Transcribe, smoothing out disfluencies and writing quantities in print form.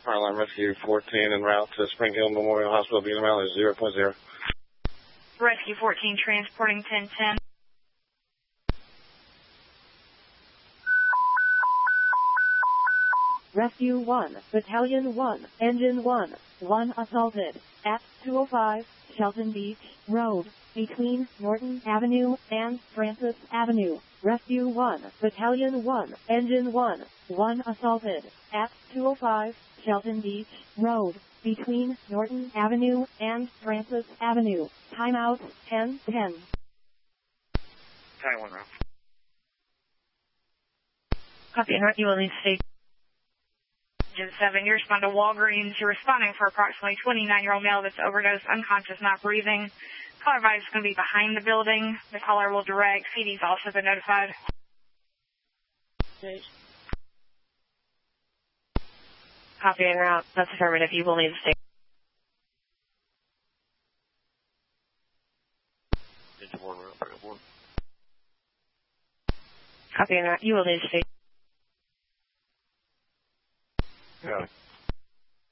Alarm Rescue 14 en route to Spring Hill Memorial Hospital. Being around is 0.0. Rescue 14 transporting 1010. Rescue 1, Battalion 1, Engine 1, 1 assaulted at 205 Shelton Beach Road, between Norton Avenue and Francis Avenue. Rescue 1, Battalion 1, Engine 1, 1 assaulted at 205 Shelton Beach Road, between Norton Avenue and Francis Avenue. Timeout 10:10. Taiwan route. Copy, and you will need to stay. Engine 7, you respond to Walgreens. You're responding for approximately 29-year-old male that's overdosed, unconscious, not breathing. Caller advice is going to be behind the building. The caller will direct. CD's also been notified. Copy en route. That's affirmative. You will need to stay. Engine 1 route, 301. Copy en route. You will need to stay. Got it.